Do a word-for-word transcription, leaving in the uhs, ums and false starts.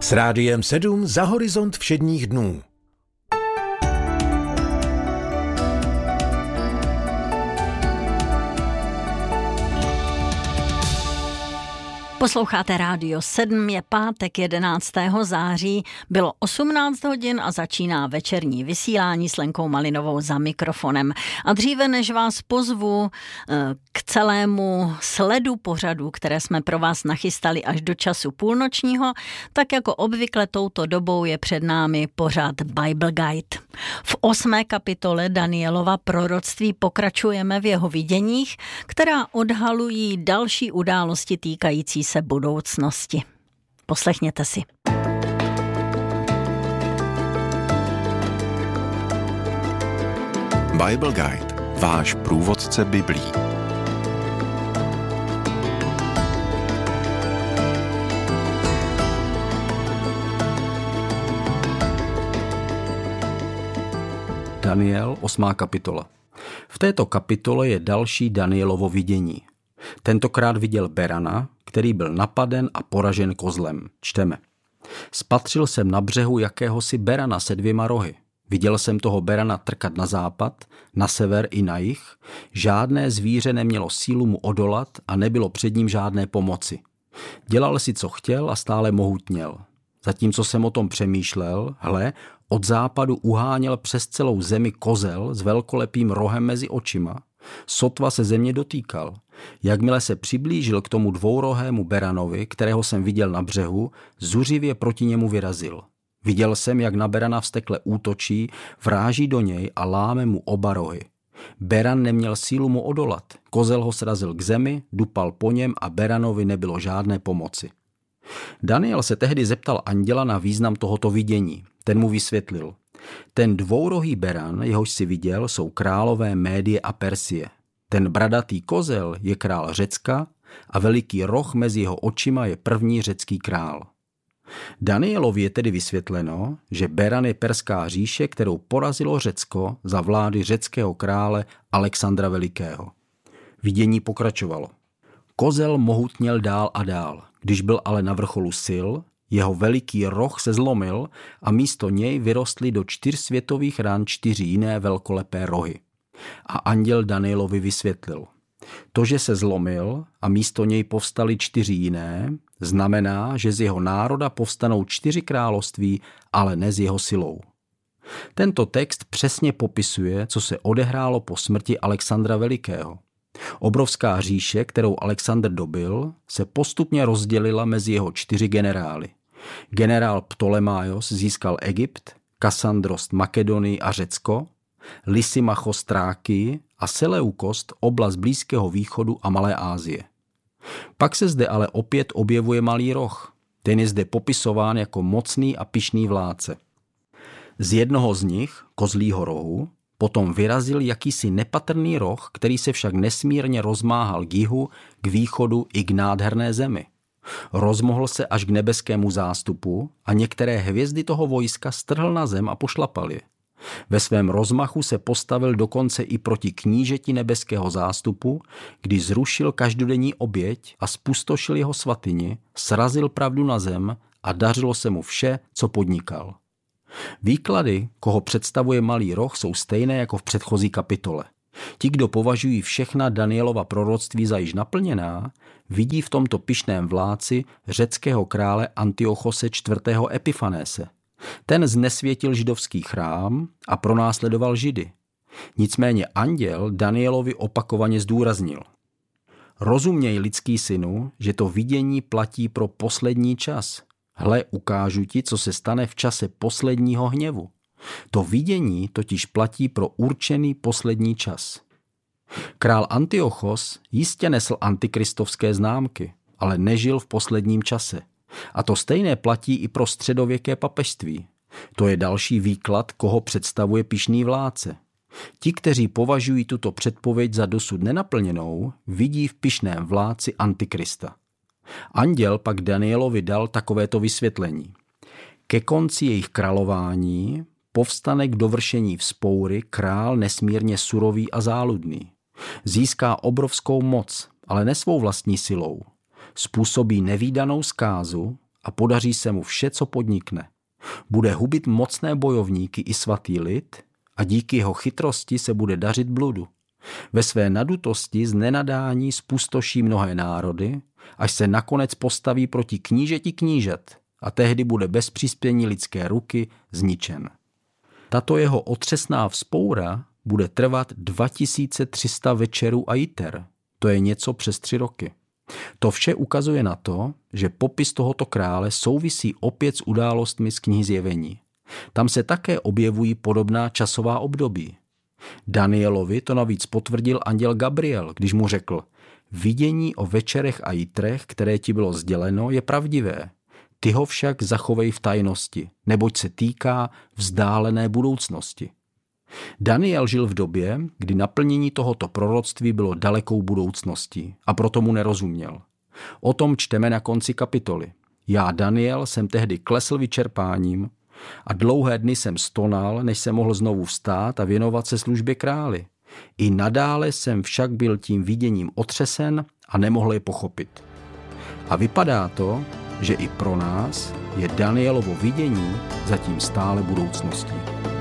S Rádiem sedm za horizont všedních dnů. Posloucháte Rádio sedm, je pátek jedenáctého září, bylo osmnáct hodin a začíná večerní vysílání s Lenkou Malinovou za mikrofonem. A dříve než vás pozvu k celému sledu pořadů, které jsme pro vás nachystali až do času půlnočního, tak jako obvykle touto dobou je před námi pořad Bible Guide. V osmé kapitole Danielova proroctví pokračujeme v jeho viděních, která odhalují další události týkající se budoucnosti. Poslechněte si. Bible Guide, váš průvodce Biblí. Daniel, osmá kapitola. V této kapitole je další Danielovo vidění. Tentokrát viděl berana, který byl napaden a poražen kozlem. Čteme. Spatřil jsem na břehu jakéhosi berana se dvěma rohy. Viděl jsem toho berana trkat na západ, na sever i na jih. Žádné zvíře nemělo sílu mu odolat a nebylo před ním žádné pomoci. Dělal si, co chtěl a stále mohutněl. Zatímco jsem o tom přemýšlel, hle, od západu uháněl přes celou zemi kozel s velkolepým rohem mezi očima. Sotva se země dotýkal. Jakmile se přiblížil k tomu dvourohému beranovi, kterého jsem viděl na břehu, zuřivě proti němu vyrazil. Viděl jsem, jak na berana vztekle útočí, vráží do něj a láme mu oba rohy. Beran neměl sílu mu odolat. Kozel ho srazil k zemi, dupal po něm a beranovi nebylo žádné pomoci. Daniel se tehdy zeptal anděla na význam tohoto vidění. Ten mu vysvětlil. Ten dvourohý beran, jehož si viděl, jsou králové Médie a Persie. Ten bradatý kozel je král Řecka a veliký roh mezi jeho očima je první řecký král. Danielovi je tedy vysvětleno, že beran je perská říše, kterou porazilo Řecko za vlády řeckého krále Alexandra Velikého. Vidění pokračovalo. Kozel mohutněl dál a dál. Když byl ale na vrcholu sil, jeho veliký roh se zlomil a místo něj vyrostly do čtyř světových ran čtyři jiné velkolepé rohy. A anděl Danielovi vysvětlil. To, že se zlomil a místo něj povstaly čtyři jiné, znamená, že z jeho národa povstanou čtyři království, ale ne s jeho silou. Tento text přesně popisuje, co se odehrálo po smrti Alexandra Velikého. Obrovská říše, kterou Alexandr dobil, se postupně rozdělila mezi jeho čtyři generály. Generál Ptolemaios získal Egypt, Kassandrost Makedonii a Řecko, Lysimachos Trákii a Seleukost oblast Blízkého východu a Malé Asie. Pak se zde ale opět objevuje malý roh. Ten je zde popisován jako mocný a pyšný vládce. Z jednoho z nich, kozlího rohu, potom vyrazil jakýsi nepatrný roh, který se však nesmírně rozmáhal k jihu, k východu i k nádherné zemi. Rozmohl se až k nebeskému zástupu a některé hvězdy toho vojska strhl na zem a pošlapal je. Ve svém rozmachu se postavil dokonce i proti knížeti nebeského zástupu, kdy zrušil každodenní oběť a spustošil jeho svatyni, srazil pravdu na zem a dařilo se mu vše, co podnikal. Výklady, koho představuje malý roh, jsou stejné jako v předchozí kapitole. Ti, kdo považují všechna Danielova proroctví za již naplněná, vidí v tomto pyšném vládci řeckého krále Antiochose čtvrtého. Epifanése. Ten znesvětil židovský chrám a pronásledoval Židy. Nicméně anděl Danielovi opakovaně zdůraznil. Rozuměj, lidský synu, že to vidění platí pro poslední čas. Hle, ukážu ti, co se stane v čase posledního hněvu. To vidění totiž platí pro určený poslední čas. Král Antiochos jistě nesl antikristovské známky, ale nežil v posledním čase. A to stejné platí i pro středověké papežství. To je další výklad, koho představuje pyšný vládce. Ti, kteří považují tuto předpověď za dosud nenaplněnou, vidí v pyšném vládci Antikrista. Anděl pak Danielovi dal takovéto vysvětlení. Ke konci jejich králování povstane k dovršení vzpoury král nesmírně surový a záludný. Získá obrovskou moc, ale ne svou vlastní silou. Způsobí nevídanou zkázu a podaří se mu vše, co podnikne. Bude hubit mocné bojovníky i svatý lid a díky jeho chytrosti se bude dařit bludu. Ve své nadutosti z nenadání spustoší mnohé národy, až se nakonec postaví proti knížeti knížet a tehdy bude bez přispění lidské ruky zničen. Tato jeho otřesná vzpoura bude trvat dva tisíce tři sta večerů a jiter. To je něco přes tři roky. To vše ukazuje na to, že popis tohoto krále souvisí opět s událostmi z knihy Zjevení. Tam se také objevují podobná časová období. Danielovi to navíc potvrdil anděl Gabriel, když mu řekl: vidění o večerech a jitrech, které ti bylo sděleno, je pravdivé. Ty ho však zachovej v tajnosti, neboť se týká vzdálené budoucnosti. Daniel žil v době, kdy naplnění tohoto proroctví bylo dalekou budoucností a proto mu nerozuměl. O tom čteme na konci kapitoly. Já, Daniel, jsem tehdy klesl vyčerpáním a dlouhé dny jsem stonal, než jsem mohl znovu vstát a věnovat se službě králi. I nadále jsem však byl tím viděním otřesen a nemohl je pochopit. A vypadá to, že i pro nás je Danielovo vidění zatím stále budoucností.